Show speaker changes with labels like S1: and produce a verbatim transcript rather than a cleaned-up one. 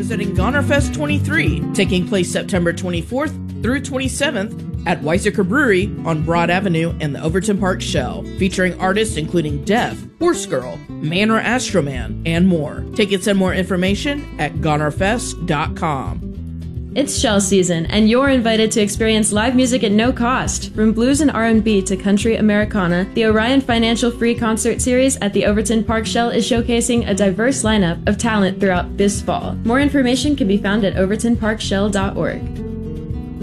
S1: presenting Gonerfest twenty-three, taking place September twenty-fourth through twenty-seventh at Weizsäcker Brewery on Broad Avenue in the Overton Park Shell, featuring artists including Def, Horse Girl, Manor Astroman, and more. Tickets and more information at gonerfest dot com.
S2: It's Shell season, and you're invited to experience live music at no cost. From blues and R and B to country Americana, the Orion Financial Free Concert Series at the Overton Park Shell is showcasing a diverse lineup of talent throughout this fall. More information can be found at overton park shell dot org.